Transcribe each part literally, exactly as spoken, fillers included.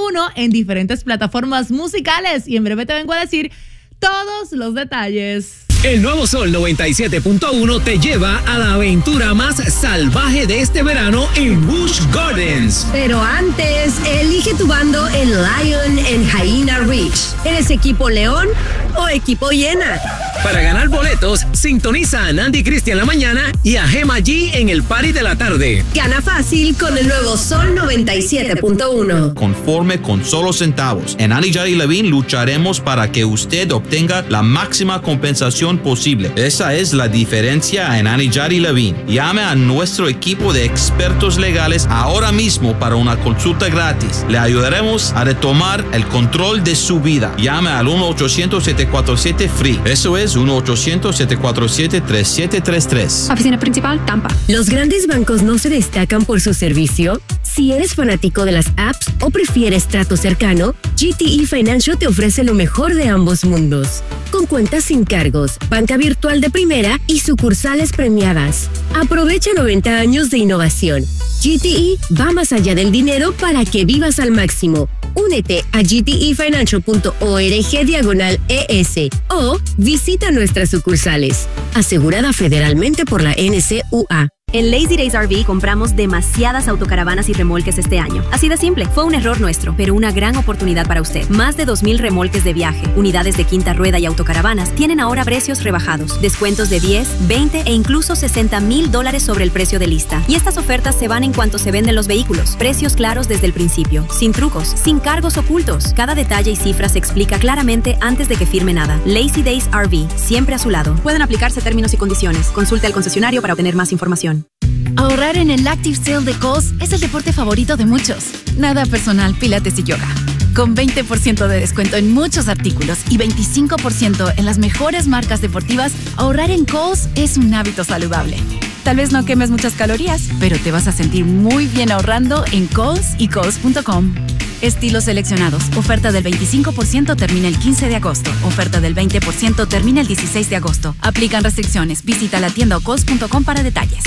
uno en diferentes plataformas musicales. Y en breve te vengo a decir todos los detalles. El nuevo Sol noventa y siete punto uno te lleva a la aventura más salvaje de este verano en Busch Gardens. Pero antes, elige tu bando en Lion en Hyena Ridge. ¿Eres equipo León o equipo Hiena? Para ganar boletos, sintoniza a Nandy Cristi en la mañana y a Gema G en el party de la tarde. Gana fácil con el nuevo Sol noventa y siete punto uno. Conforme con solo centavos, en Annie Jari Levine lucharemos para que usted obtenga la máxima compensación posible. Esa es la diferencia en Annie Jari Levine. Llame a nuestro equipo de expertos legales ahora mismo para una consulta gratis. Le ayudaremos a retomar el control de su vida. Llame al uno ochocientos, siete cuatro siete, F R E E. Eso es uno ochocientos, siete cuatro siete, tres siete tres tres. Oficina principal, Tampa. ¿Los grandes bancos no se destacan por su servicio? Si eres fanático de las apps o prefieres trato cercano, G T E Financial te ofrece lo mejor de ambos mundos. Con cuentas sin cargos, banca virtual de primera y sucursales premiadas. Aprovecha noventa años de innovación. G T E va más allá del dinero para que vivas al máximo. Únete a g t e financial punto org diagonal E S o visita nuestras sucursales. Asegurada federalmente por la N C U A. En Lazy Days R V compramos demasiadas autocaravanas y remolques este año. Así de simple, fue un error nuestro, pero una gran oportunidad para usted. Más de dos mil remolques de viaje, unidades de quinta rueda y autocaravanas tienen ahora precios rebajados, descuentos de diez, veinte e incluso sesenta mil dólares sobre el precio de lista. Y estas ofertas se van en cuanto se venden los vehículos. Precios claros desde el principio, sin trucos, sin cargos ocultos. Cada detalle y cifra se explica claramente antes de que firme nada. Lazy Days R V, siempre a su lado. Pueden aplicarse términos y condiciones. Consulte al concesionario para obtener más información. Ahorrar en el Active Sale de Kohl's es el deporte favorito de muchos. Nada personal, pilates y yoga. Con veinte por ciento de descuento en muchos artículos y veinticinco por ciento en las mejores marcas deportivas, ahorrar en Kohl's es un hábito saludable. Tal vez no quemes muchas calorías, pero te vas a sentir muy bien ahorrando en Kohl's y Kohl's punto com. Estilos seleccionados. Oferta del veinticinco por ciento termina el quince de agosto. Oferta del veinte por ciento termina el dieciséis de agosto. Aplican restricciones. Visita la tienda o kohls punto com para detalles.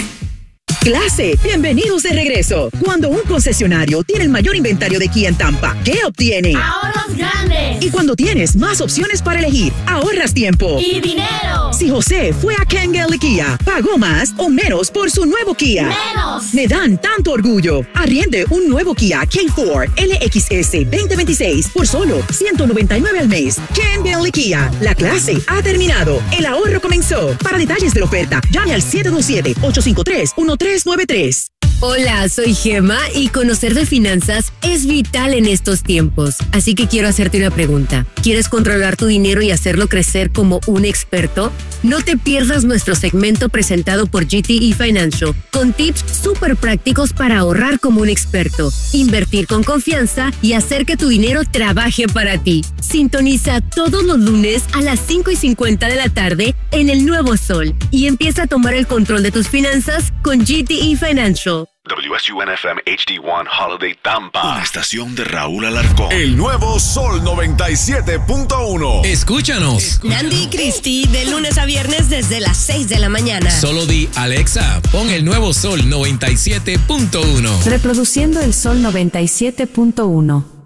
Clase, bienvenidos de regreso. Cuando un concesionario tiene el mayor inventario de Kia en Tampa, ¿qué obtiene? ¡Ahorros grandes! Y cuando tienes más opciones para elegir, ahorras tiempo. ¡Y dinero! Si José fue a Kangol Kia, ¿pagó más o menos por su nuevo Kia? ¡Menos! Me dan tanto orgullo. Arriende un nuevo Kia K cuatro L X S veinte veintiséis por solo ciento noventa y nueve al mes. Kangol Kia, la clase ha terminado. El ahorro comenzó. Para detalles de la oferta, llame al siete dos siete, ocho cinco tres, uno tres nueve tres. Hola, soy Gema y conocer de finanzas es vital en estos tiempos. Así que quiero hacerte una pregunta. ¿Quieres controlar tu dinero y hacerlo crecer como un experto? No te pierdas nuestro segmento presentado por G T E Financial, con tips súper prácticos para ahorrar como un experto, invertir con confianza y hacer que tu dinero trabaje para ti. Sintoniza todos los lunes a las cinco y cincuenta de la tarde en El Nuevo Sol y empieza a tomar el control de tus finanzas con G T E Financial. W S U N F M H D uno Holiday Tampa. Una estación de Raúl Alarcón. El nuevo Sol noventa y siete punto uno. Escúchanos. Escúchanos. Nandy y Cristi, de lunes a viernes desde las seis de la mañana. Solo di, Alexa, pon el nuevo Sol noventa y siete punto uno. Reproduciendo el Sol noventa y siete punto uno.